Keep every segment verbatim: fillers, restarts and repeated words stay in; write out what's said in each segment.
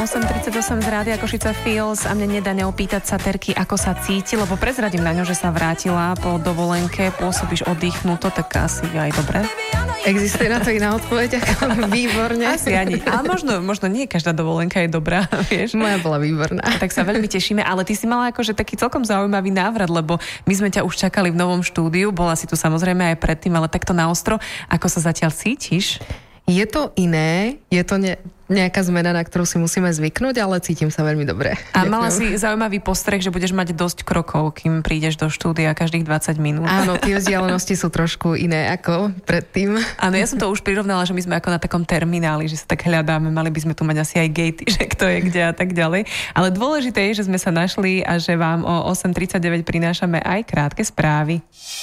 osem tridsaťosem z Rádia Košice Feels a mne nedá neopýtať sa Terky, ako sa cíti, lebo prezradím na ňo, že sa vrátila po dovolenke, pôsobíš oddychnuto, tak asi aj dobre. Existuje na to iná odpoveď? Výborne. Asi ani. Ale možno, možno nie každá dovolenka je dobrá, vieš. Moja bola výborná. Tak sa veľmi tešíme, ale ty si mala akože taký celkom zaujímavý návrat, lebo my sme ťa už čakali v novom štúdiu, bola si tu samozrejme aj predtým, ale takto naostro. Ako sa zatiaľ cítiš? Je to iné, je to ne, nejaká zmena, na ktorú si musíme zvyknúť, ale cítim sa veľmi dobre. A mala si zaujímavý postreh, že budeš mať dosť krokov, kým prídeš do štúdia každých dvadsať minút. Áno, tie vzdialenosti sú trošku iné ako predtým. Áno, ja som to už prirovnala, že my sme ako na takom termináli, že sa tak hľadáme, mali by sme tu mať asi aj gatey, že kto je kde a tak ďalej. Ale dôležité je, že sme sa našli a že vám o osem tridsaťdeväť prinášame aj krátke správy.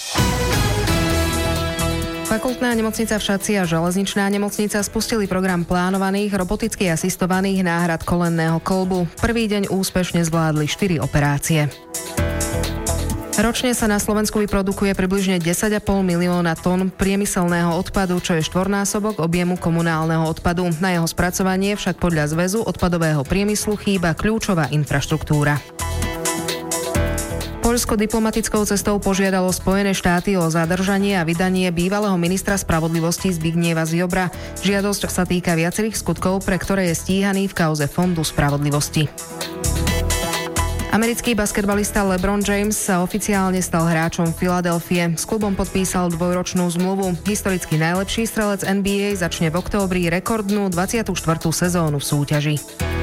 Fakultná nemocnica v Šatci a železničná nemocnica spustili program plánovaných roboticky asistovaných náhrad kolenného kĺbu. Prvý deň úspešne zvládli štyri operácie. Ročne sa na Slovensku vyprodukuje približne desať a pol milióna tón priemyselného odpadu, čo je štvornásobok objemu komunálneho odpadu. Na jeho spracovanie však podľa Zväzu odpadového priemyslu chýba kľúčová infraštruktúra. Poľsko diplomatickou cestou požiadalo Spojené štáty o zadržanie a vydanie bývalého ministra spravodlivosti Zbigniewa Ziobra. Žiadosť sa týka viacerých skutkov, pre ktoré je stíhaný v kauze Fondu spravodlivosti. Americký basketbalista LeBron James sa oficiálne stal hráčom Filadelfie. S klubom podpísal dvojročnú zmluvu. Historicky najlepší strelec en bí ej začne v októbri rekordnú dvadsiatu štvrtú sezónu v súťaži.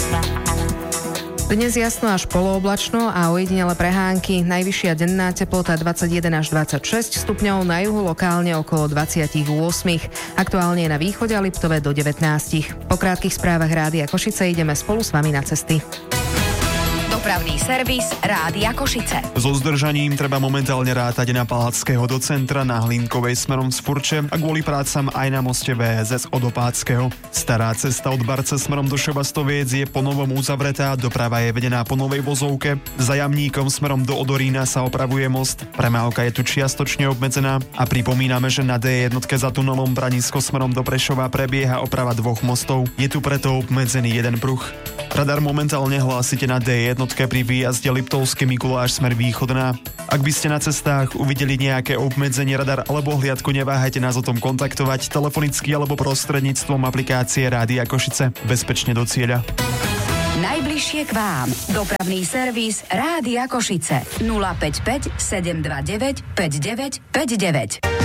Dnes jasno až polooblačno a ojedinele prehánky. Najvyššia denná teplota dvadsaťjeden až dvadsaťšesť stupňov, na juhu lokálne okolo dvadsaťosem. Aktuálne je na východe a Liptove do devätnásť. Po krátkych správach Rádia Košice ideme spolu s vami na cesty. Dopravný servis Rádia Košice. So zdržaním treba momentálne rátať na Palackého do centra, na Hlinkovej smerom z Furče a kvôli prácam aj na moste vé es es od Opáckého. Stará cesta od Barce smerom do Šebastoviec je ponovom uzavretá, doprava je vedená po novej vozovke. Za Jamníkom smerom do Odorína sa opravuje most, premávka je tu čiastočne obmedzená a pripomíname, že na dé jedna za tunelom Branisko smerom do Prešova prebieha oprava dvoch mostov. Je tu preto obmedzený jeden pruh. Radar momentálne hlásite na dé jedna pri výjazde Liptovský Mikuláš smer východná. Ak by ste na cestách uvideli nejaké obmedzenie radar alebo hliadku, neváhajte nás o tom kontaktovať telefonicky alebo prostredníctvom aplikácie Rádia Košice. Bezpečne do cieľa. Najbližšie k vám. Dopravný servis Rádia Košice. nula päť päť sedem dva deväť päť deväť päť deväť.